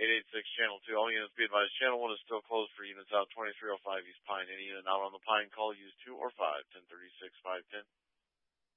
886 Channel 2. All units be advised. Channel 1 is still closed for units out 2305 East Pine. Any unit out on the Pine, call use 2 or 5, 1036 510.